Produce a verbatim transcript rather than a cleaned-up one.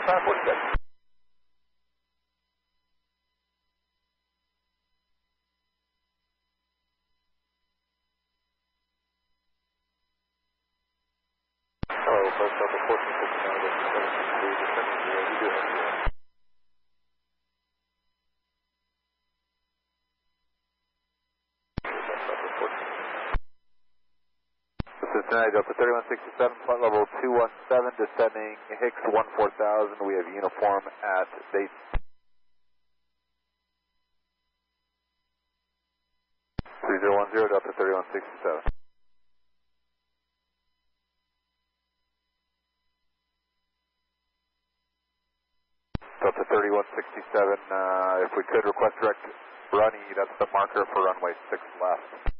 five forty-six. Hello, Post Delta fourteen fifty-nine, this is seven six three, descending zero, we do have zero. This is Cincinnati Delta thirty-one sixty-seven, flight level two one seven, descending Hicks one four thousand, we have uniform at Dayton. three zero one zero, Delta thirty-one sixty-seven. Delta thirty-one sixty-seven, uh, if we could request direct running, that's the marker for runway six left.